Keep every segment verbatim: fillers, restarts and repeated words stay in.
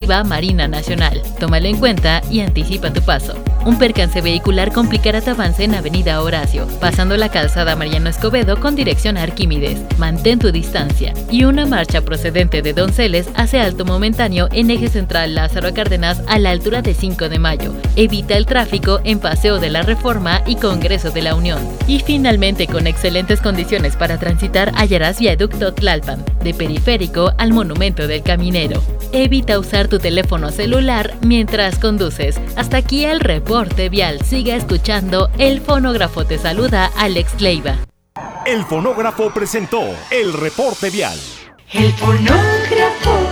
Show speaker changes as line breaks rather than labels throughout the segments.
exclusiva Marina Nacional. Tómalo en cuenta y anticipa tu paso. Un percance vehicular complicará tu avance en Avenida Horacio, pasando la calzada Mariano Escobedo con dirección a Arquímedes. Mantén tu distancia. Y una marcha procedente de Donceles hace alto momentáneo en eje central Lázaro Cárdenas a la altura de cinco de mayo. Evita el tráfico en Paseo de la Reforma y Congreso de la Unión. Y finalmente, con excelentes condiciones para transitar, hallarás Viaducto Tlalpan, de Periférico al Monumento del Caminero. Evita usar tu teléfono celular mientras conduces. Hasta aquí el reporte vial. Siga escuchando. El fonógrafo te saluda, Alex Leiva.
El fonógrafo presentó el reporte vial.
El fonógrafo.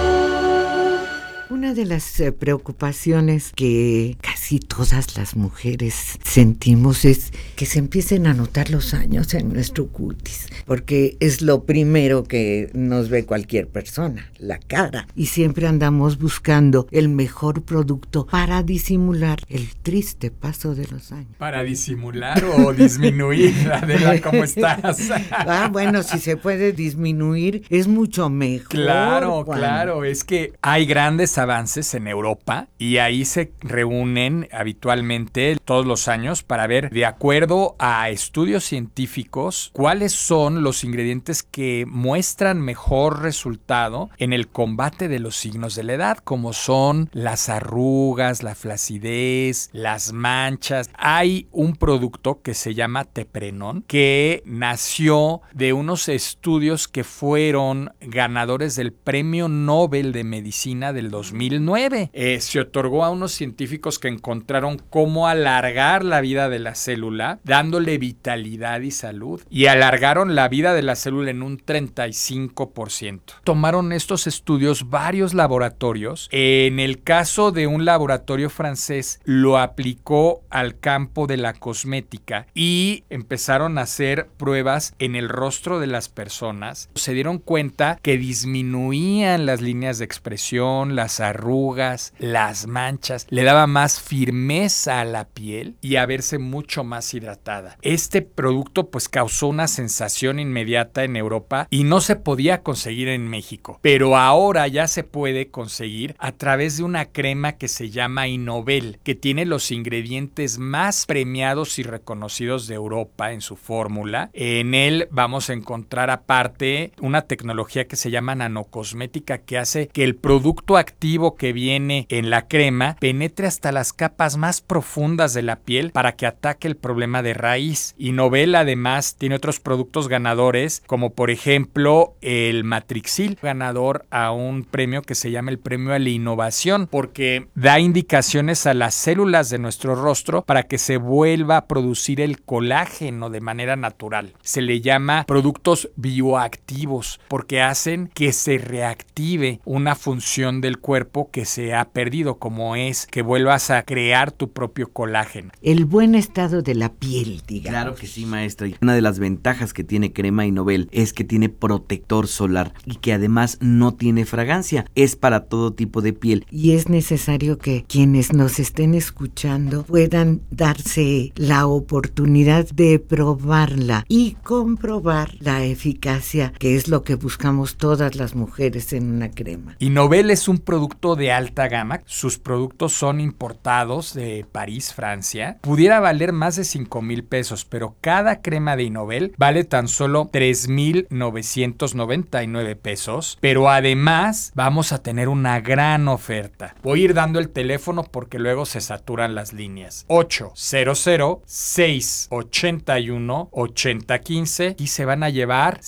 Una de las eh, preocupaciones que casi todas las mujeres sentimos es que se empiecen a notar los años en nuestro cutis, porque es lo primero que nos ve cualquier persona, la cara, y siempre andamos buscando el mejor producto para disimular el triste paso de los años.
¿Para disimular o disminuir, Adela? ¿Cómo estás?
Ah, bueno, si se puede disminuir es mucho mejor.
Claro,
Juan.
claro, es que hay grandes avances en Europa y ahí se reúnen habitualmente todos los años para ver, de acuerdo a estudios científicos, cuáles son los ingredientes que muestran mejor resultado en el combate de los signos de la edad, como son las arrugas, la flacidez, las manchas. Hay un producto que se llama Teprenón, que nació de unos estudios que fueron ganadores del Premio Nobel de Medicina del dos mil nueve. Eh, se otorgó a unos científicos que encontraron cómo alargar la vida de la célula, dándole vitalidad y salud, y alargaron la vida de la célula en un treinta y cinco por ciento. Tomaron estos estudios varios laboratorios. En el caso de un laboratorio francés, lo aplicó al campo de la cosmética y empezaron a hacer pruebas en el rostro de las personas. Se dieron cuenta que disminuían las líneas de expresión, las arrugas, las manchas, le daba más firmeza a la piel y a verse mucho más hidratada. Este producto pues causó una sensación inmediata en Europa y no se podía conseguir en México, pero ahora ya se puede conseguir a través de una crema que se llama Innovel, que tiene los ingredientes más premiados y reconocidos de Europa en su fórmula. En él vamos a encontrar aparte una tecnología que se llama nanocosmética, que hace que el producto activo que viene en la crema penetre hasta las capas más profundas de la piel para que ataque el problema de raíz. Innovel además tiene otros productos ganadores, como por ejemplo el Matrixil, ganador a un premio que se llama el Premio a la Innovación, porque da indicaciones a las células de nuestro rostro para que se vuelva a producir el colágeno de manera natural. Se le llama productos bioactivos porque hacen que se reactive una función del cuerpo que se ha perdido, como es que vuelvas a crear tu propio colágeno.
El buen estado de la piel, digamos.
Claro que sí, maestra. Y una de las ventajas que tiene Crema Innovel es que tiene protector solar y que además no tiene fragancia. Es para todo tipo de piel.
Y es necesario que quienes nos estén escuchando puedan darse la oportunidad de probarla y comprobar la eficacia, que es lo que buscamos todas las mujeres en una crema.
Innovel es un producto de alta gama. Sus productos son importados de París, Francia. Pudiera valer más de cinco mil pesos, pero cada crema de Innovel vale tan solo tres mil novecientos noventa y nueve pesos. Pero además vamos a tener una gran oferta. Voy a ir dando el teléfono porque luego se saturan las líneas. ocho cero cero, seis ocho uno, ocho cero uno cinco y se van a llevar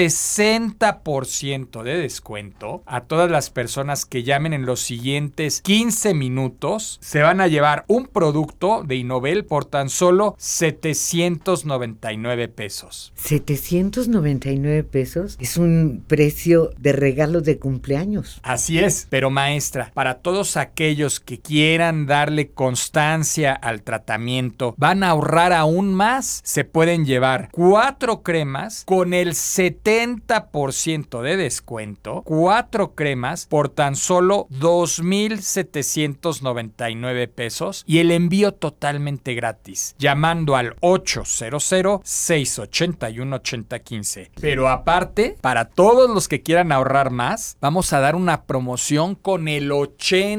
sesenta por ciento de descuento a todas las personas que llamen en los siguientes quince minutos. Se van a llevar un producto de Innovel por tan solo setecientos noventa y nueve pesos.
setecientos noventa y nueve pesos es un precio de regalo de cumpleaños.
Así es, pero maestra, para todos aquellos que quieran darle constancia al tratamiento, van a ahorrar aún más. Se pueden llevar cuatro cremas con el setenta por ciento de descuento, cuatro cremas por tan solo dos mil setecientos noventa y nueve pesos y el envío totalmente gratis, llamando al ocho cero cero, seis ocho uno, ocho cero uno cinco. Pero aparte, para todos los que quieran ahorrar más, vamos a dar una promoción con el ochenta